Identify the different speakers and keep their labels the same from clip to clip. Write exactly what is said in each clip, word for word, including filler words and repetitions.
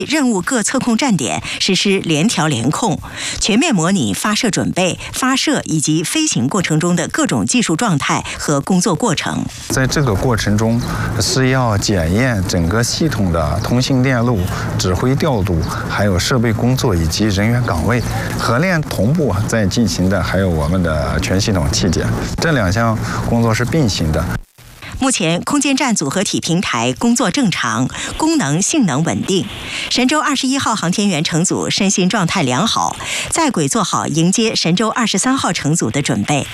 Speaker 1: 任务各测控站点实施联调联控，全面模拟发射准备、发射以及飞行过程中的各种技术状态和工作过程。
Speaker 2: 在这个过程中，是要检验整个系统的通信链路、指挥调度，还有设备工作以及人员岗位。合练同步在进行的还有我们的全系统器检，这两项工作是并行的。
Speaker 1: 目前，空间站组合体平台工作正常，功能性能稳定。神舟二十一号航天员乘组身心状态良好，在轨做好迎接神舟二十三号乘组的准备。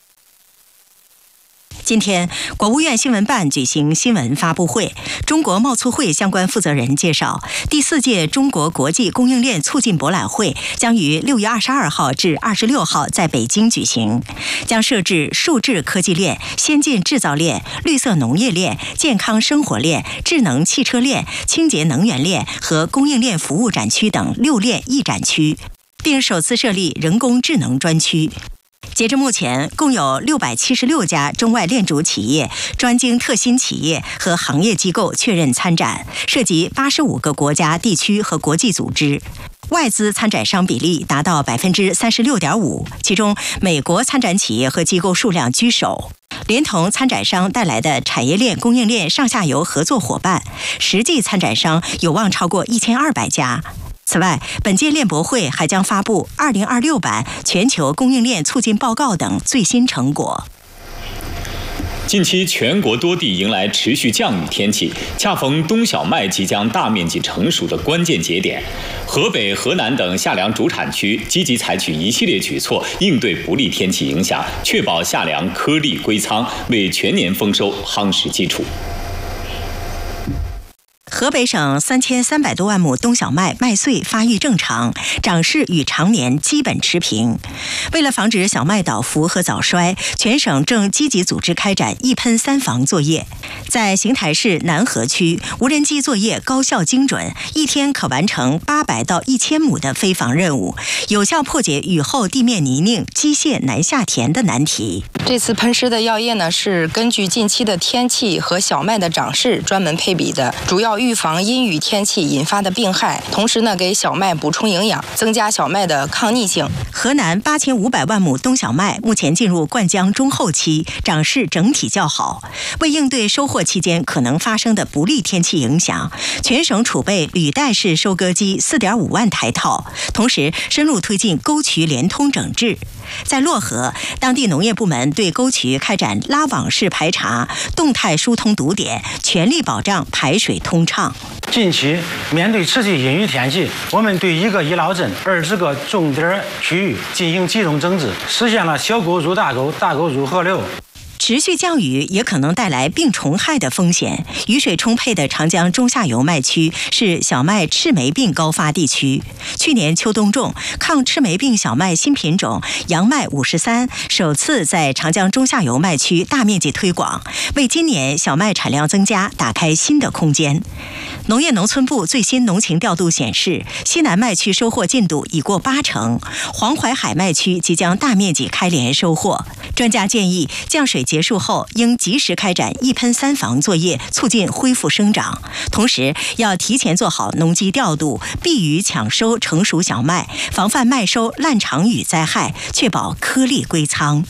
Speaker 1: 今天，国务院新闻办举行新闻发布会，中国贸促会相关负责人介绍，第四届中国国际供应链促进博览会将于六月二十二号至二十六号在北京举行，将设置数字科技链、先进制造链、绿色农业链、健康生活链、智能汽车链、清洁能源链和供应链服务展区等六链一展区，并首次设立人工智能专区。截至目前，共有六百七十六家中外链主企业、专精特新企业和行业机构确认参展，涉及八十五个国家、地区和国际组织。外资参展商比例达到百分之三十六点五，其中美国参展企业和机构数量居首。连同参展商带来的产业链、供应链上下游合作伙伴，实际参展商有望超过一千二百家。此外，本届链博会还将发布二零二六版全球供应链促进报告等最新成果。
Speaker 3: 近期全国多地迎来持续降雨天气，恰逢冬小麦即将大面积成熟的关键节点。河北、河南等夏粮主产区积极采取一系列举措，应对不利天气影响，确保夏粮颗粒归仓，为全年丰收夯实基础。
Speaker 1: 河北省三千三百多万亩冬小麦麦穗发育正常，长势与常年基本持平。为了防止小麦倒伏和早衰，全省正积极组织开展一喷三防作业。在邢台市南河区，无人机作业高效精准，一天可完成八百到一千亩的飞防任务，有效破解雨后地面泥泞、机械难下田的难题。
Speaker 4: 这次喷施的药液呢，是根据近期的天气和小麦的长势专门配比的，主要预防阴雨天气引发的病害，同时呢，给小麦补充营养，增加小麦的抗逆性。
Speaker 1: 河南八千五百万亩冬小麦目前进入灌浆中后期，长势整体较好。为应对收获期间可能发生的不利天气影响，全省储备履带式收割机四点五万台套，同时深入推进沟渠连通整治。在漯河，当地农业部门对沟渠开展拉网式排查，动态疏通堵点，全力保障排水通畅。
Speaker 5: 近期面对持续阴雨天气，我们对一个一劳镇二十个重点区域进行集中整治，实现了小沟入大沟、大沟入河流。
Speaker 1: 持续降雨也可能带来病虫害的风险。雨水充沛的长江中下游麦区是小麦赤霉病高发地区。去年秋冬种抗赤霉病小麦新品种洋麦五十三首次在长江中下游麦区大面积推广，为今年小麦产量增加打开新的空间。农业农村部最新农情调度显示，西南麦区收获进度已过八成，黄淮海麦区即将大面积开镰收获。专家建议，降水结束后应及时开展一喷三防作业，促进恢复生长。同时，要提前做好农机调度，避雨抢收成熟小麦，防范麦收烂场雨灾害，确保颗粒归仓。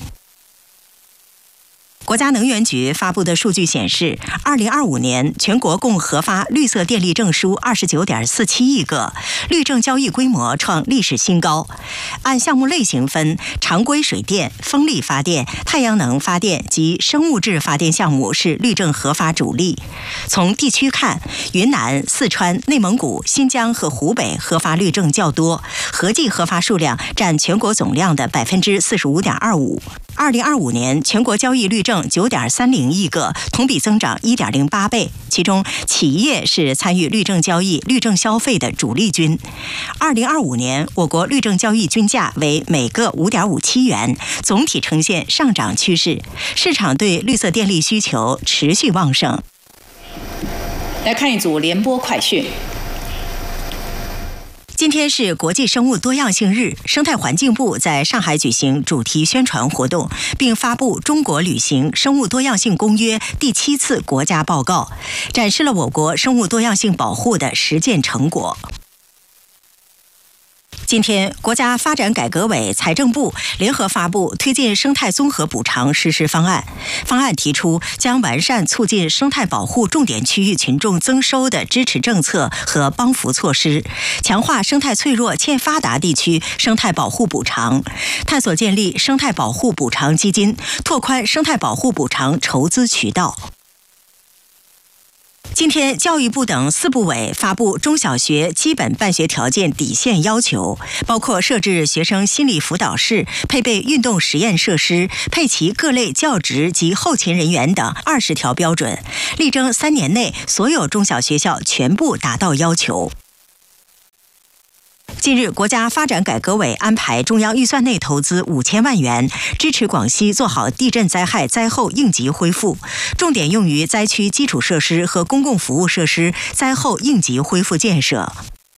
Speaker 1: 国家能源局发布的数据显示，二零二五年全国共核发绿色电力证书二十九点四七亿个，绿证交易规模创历史新高。按项目类型分，常规水电、风力发电、太阳能发电及生物质发电项目是绿证核发主力。从地区看，云南、四川、内蒙古、新疆和湖北核发绿证较多，合计核发数量占全国总量的百分之四十五点二五。二零二五年全国交易绿证九点三零亿个，同比增长一点零八倍。其中，企业是参与绿证交易、绿证消费的主力军。二零二五年，我国绿证交易均价为每个五点五七元，总体呈现上涨趋势。市场对绿色电力需求持续旺盛。
Speaker 6: 来看一组联播快讯。
Speaker 1: 今天是国际生物多样性日，生态环境部在上海举行主题宣传活动，并发布《中国履行生物多样性公约》第七次国家报告，展示了我国生物多样性保护的实践成果。今天，国家发展改革委、财政部联合发布推进生态综合补偿实施方案。方案提出，将完善促进生态保护重点区域群众增收的支持政策和帮扶措施，强化生态脆弱欠发达地区生态保护补偿，探索建立生态保护补偿基金，拓宽生态保护补偿筹资渠道。今天，教育部等四部委发布中小学基本办学条件底线要求，包括设置学生心理辅导室、配备运动实验设施、配齐各类教职及后勤人员等二十条标准，力争三年内所有中小学校全部达到要求。近日，国家发展改革委安排中央预算内投资五千万元，支持广西做好地震灾害灾后应急恢复，重点用于灾区基础设施和公共服务设施灾后应急恢复建设。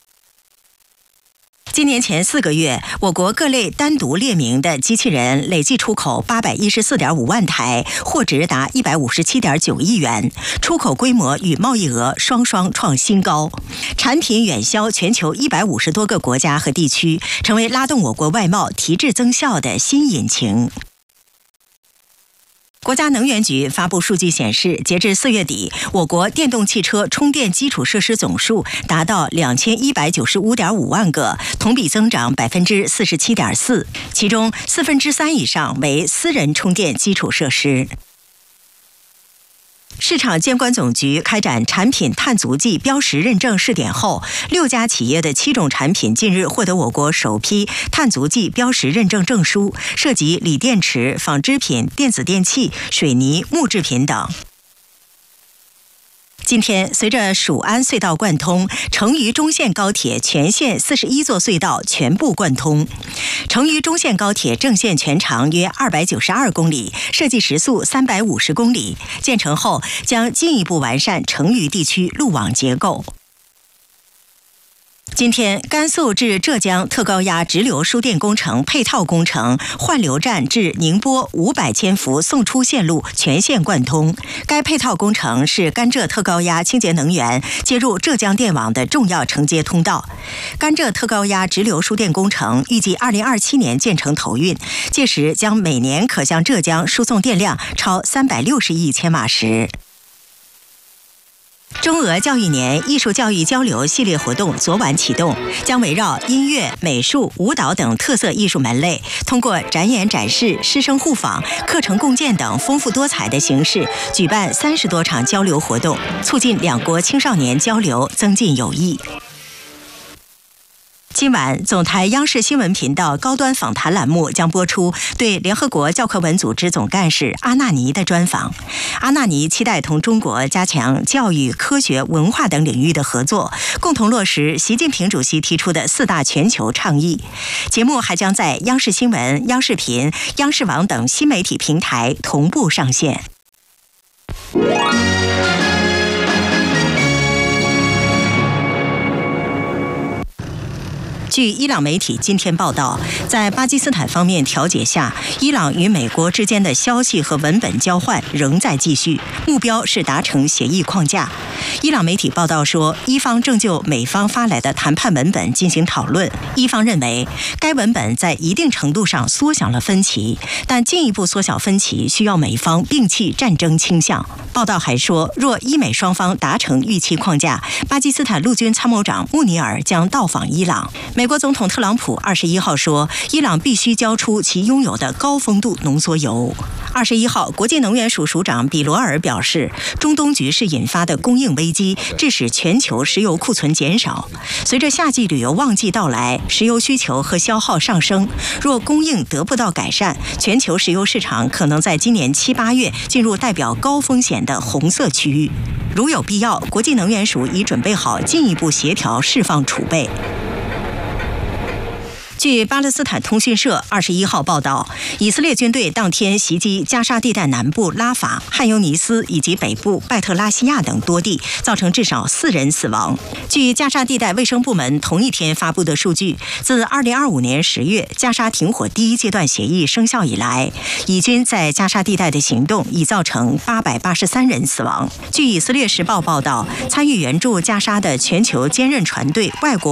Speaker 1: 今年前四个月，我国各类单独列明的机器人累计出口八百一十四点五万台，货值达一百五十七点九亿元，出口规模与贸易额双双创新高，产品远销全球一百五十多个国家和地区，成为拉动我国外贸提质增效的新引擎。国家能源局发布数据显示，截至四月底，我国电动汽车充电基础设施总数达到两千一百九十五点五万个，同比增长百分之四十七点四，其中四分之三以上为私人充电基础设施。市场监管总局开展产品碳足迹标识认证试点后，六家企业的七种产品近日获得我国首批碳足迹标识认证证书，涉及锂电池、纺织品、电子电器、水泥、木制品等。今天，随着蜀安隧道贯通，成渝中线高铁全线四十一座隧道全部贯通。成渝中线高铁正线全长约二百九十二公里，设计时速三百五十公里。建成后，将进一步完善成渝地区路网结构。今天，甘肃至浙江特高压直流输电工程配套工程换流站至宁波五百千伏送出线路全线贯通。该配套工程是甘浙特高压清洁能源接入浙江电网的重要承接通道。甘浙特高压直流输电工程预计二零二七年建成投运，届时将每年可向浙江输送电量超三百六十亿千瓦时。中俄教育年艺术教育交流系列活动昨晚启动，将围绕音乐、美术、舞蹈等特色艺术门类，通过展演展示、师生互访、课程共建等丰富多彩的形式，举办三十多场交流活动，促进两国青少年交流，增进友谊。今晚，总台央视新闻频道高端访谈栏目将播出对联合国教科文组织总干事阿纳尼的专访。阿纳尼期待同中国加强教育、科学、文化等领域的合作，共同落实习近平主席提出的四大全球倡议。节目还将在央视新闻、央视频、央视网等新媒体平台同步上线。据伊朗媒体今天报道，在巴基斯坦方面调解下，伊朗与美国之间的消息和文本交换仍在继续，目标是达成协议框架。伊朗媒体报道说，伊方正就美方发来的谈判文本进行讨论。伊方认为，该文本在一定程度上缩小了分歧，但进一步缩小分歧需要美方摒弃战争倾向。报道还说，若伊美双方达成预期框架，巴基斯坦陆军参谋长穆尼尔将到访伊朗。美国总统特朗普二十一号说，伊朗必须交出其拥有的高丰度浓缩铀。二十一号，国际能源署署长比罗尔表示，中东局势引发的供应危机致使全球石油库存减少。随着夏季旅游旺季到来，石油需求和消耗上升，若供应得不到改善，全球石油市场可能在今年七八月进入代表高风险的红色区域。如有必要，国际能源署已准备好进一步协调释放储备。 据巴勒斯坦通讯社二十一号报道，以色列军队当天袭击加沙地带南部拉法、汉尤尼斯以及北部拜特拉西亚等多地，造成至少四人死亡。据加沙地带卫生部门同一天发布的数据，自二零二五年十月加沙停火第一阶段协议生效以来，以军在加沙地带的行动已造成八百八十三人死亡。据以色列时报报道，参与援助加沙的全球坚韧船队外国